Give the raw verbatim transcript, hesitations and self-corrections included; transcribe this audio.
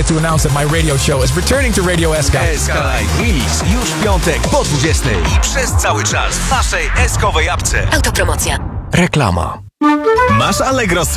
excited to announce that my radio show is returning to Radio Eska. Eska Live Mix już w piątek po dwudziestej i przez cały czas w naszej eskowej apce. Autopromocja. Reklama. Masz Allegro